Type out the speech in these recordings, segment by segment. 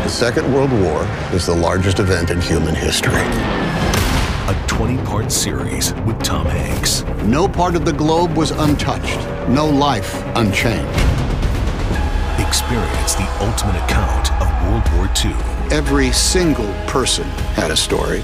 The Second World War is the largest event in human history. A 20-part series with Tom Hanks. No part of the globe was untouched. No life unchanged. Experience the ultimate account of World War II. Every single person had a story.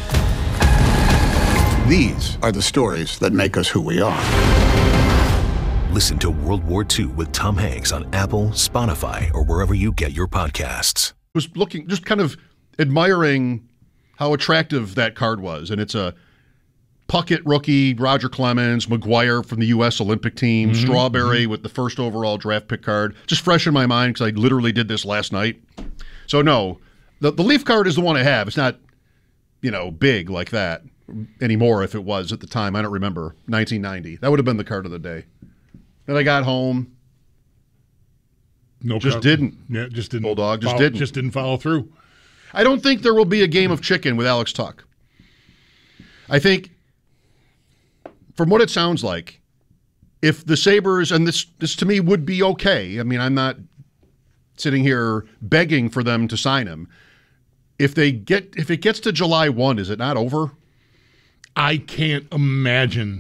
These are the stories that make us who we are. Listen to World War II with Tom Hanks on Apple, Spotify, or wherever you get your podcasts. Was looking, just kind of admiring how attractive that card was. And it's a Puckett rookie, Roger Clemens, McGuire from the U.S. Olympic team, Strawberry with the first overall draft pick card. Just fresh in my mind because I literally did this last night. So no, the Leaf card is the one I have. It's not, big like that anymore if it was at the time. I don't remember. 1990. That would have been the card of the day. Then I got home. No, just didn't. Yeah, just didn't. Bulldog just didn't. Just didn't follow through. I don't think there will be a game of chicken with Alex Tuck. I think, from what it sounds like, if the Sabres, and this to me would be okay. I mean, I'm not sitting here begging for them to sign him. If it gets to July 1, is it not over? I can't imagine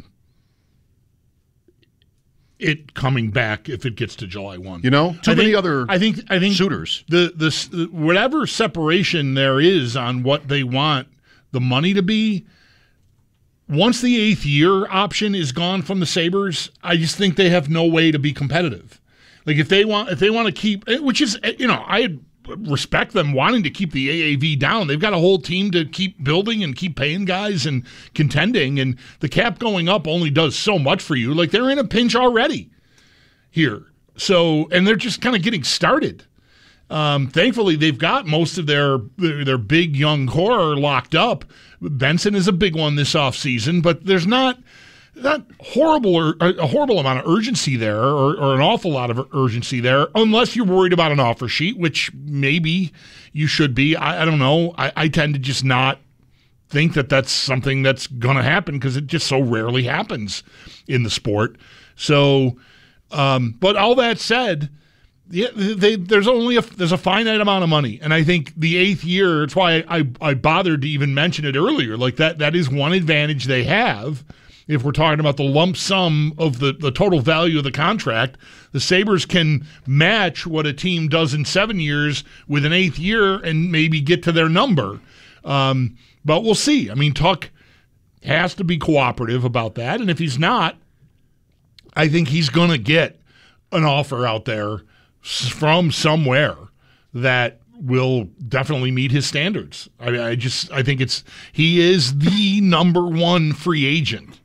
it coming back if it gets to July 1. Too many other suitors. The whatever separation there is on what they want the money to be, once the 8th year option is gone from the Sabres, I just think they have no way to be competitive. Like if they want to keep, which is, I respect them wanting to keep the AAV down. They've got a whole team to keep building and keep paying guys and contending, and the cap going up only does so much for you. Like they're in a pinch already here. So, and they're just kind of getting started. Thankfully, they've got most of their big young core locked up. Benson is a big one this offseason, but there's not horrible or a horrible amount of urgency there or an awful lot of urgency there, unless you're worried about an offer sheet, which maybe you should be. I don't know. I tend to just not think that that's something that's going to happen because it just so rarely happens in the sport. So, but all that said, yeah, there's a finite amount of money, and I think the 8th year. That's why I bothered to even mention it earlier. Like that is one advantage they have. If we're talking about the lump sum of the total value of the contract, the Sabres can match what a team does in 7 years with an 8th year and maybe get to their number. But we'll see. I mean, Tuck has to be cooperative about that, and if he's not, I think he's going to get an offer out there from somewhere that will definitely meet his standards. I think he is the number one free agent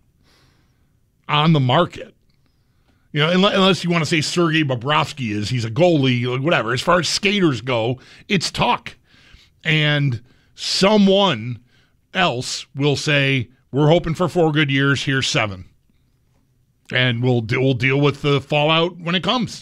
on the market. Unless you want to say Sergei Bobrovsky he's a goalie, whatever. As far as skaters go, it's Tuck. And someone else will say, we're hoping for 4 good years, here's 7. And we'll deal with the fallout when it comes.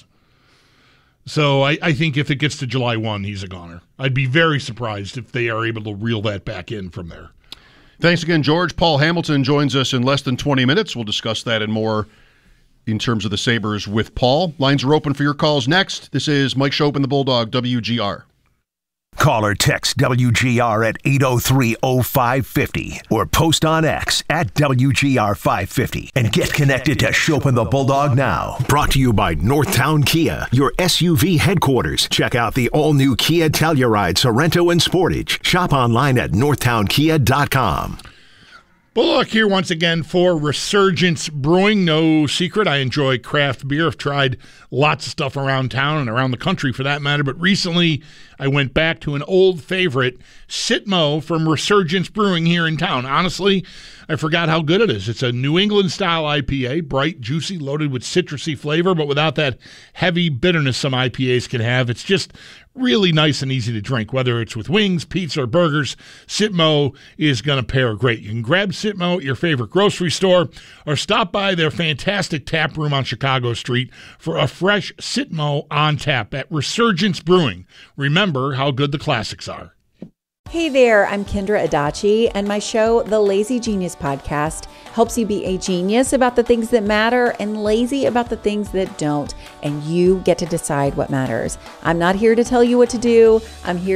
So I think if it gets to July 1, he's a goner. I'd be very surprised if they are able to reel that back in from there. Thanks again, George. Paul Hamilton joins us in less than 20 minutes. We'll discuss that and more in terms of the Sabres with Paul. Lines are open for your calls next. This is Mike Schopp and the Bulldog, WGR. Call or text WGR at 803-0550 or post on X at WGR550 and get connected to Schopp and the Bulldog now. Brought to you by Northtown Kia, your SUV headquarters. Check out the all-new Kia Telluride, Sorento, and Sportage. Shop online at northtownkia.com. Bullock here once again for Resurgence Brewing. No secret, I enjoy craft beer. I've tried lots of stuff around town and around the country for that matter, but recently I went back to an old favorite, Sitmo from Resurgence Brewing here in town. Honestly, I forgot how good it is. It's a New England-style IPA, bright, juicy, loaded with citrusy flavor, but without that heavy bitterness some IPAs can have. It's just really nice and easy to drink, whether it's with wings, pizza, or burgers. Sitmo is going to pair great. You can grab Sitmo at your favorite grocery store or stop by their fantastic tap room on Chicago Street for a fresh Sitmo on tap at Resurgence Brewing. Remember how good the classics are. Hey there, I'm Kendra Adachi, and my show, The Lazy Genius Podcast, helps you be a genius about the things that matter and lazy about the things that don't, and you get to decide what matters. I'm not here to tell you what to do. I'm here